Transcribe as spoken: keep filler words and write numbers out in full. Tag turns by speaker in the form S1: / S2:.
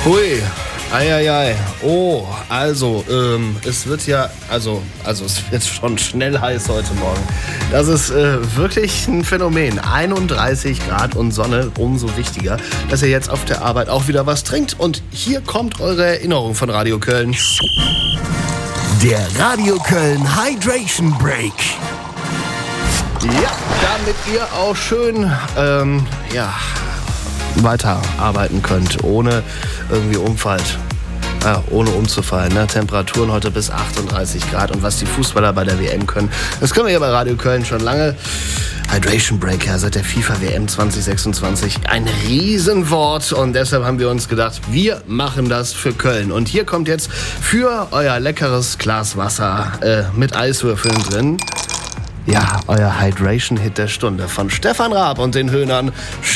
S1: Hui, eieiei. Oh, also, ähm, es wird ja, also, also es wird schon schnell heiß heute Morgen. Das ist äh, wirklich ein Phänomen. einunddreißig Grad und Sonne, umso wichtiger, dass ihr jetzt auf der Arbeit auch wieder was trinkt. Und hier kommt eure Erinnerung von Radio Köln.
S2: Der Radio Köln Hydration Break.
S1: Ja, damit ihr auch schön, ähm, ja, weiterarbeiten könnt, ohne irgendwie umfallt. Ja, ohne umzufallen. Ne? Temperaturen heute bis achtunddreißig Grad. Und was die Fußballer bei der W M können, das können wir hier bei Radio Köln schon lange. Hydration Break, ja, seit der FIFA W M zwanzig sechsundzwanzig. Ein Riesenwort. Und deshalb haben wir uns gedacht, wir machen das für Köln. Und hier kommt jetzt für euer leckeres Glas Wasser äh, mit Eiswürfeln drin, ja, euer Hydration-Hit der Stunde von Stefan Raab und den Höhnern.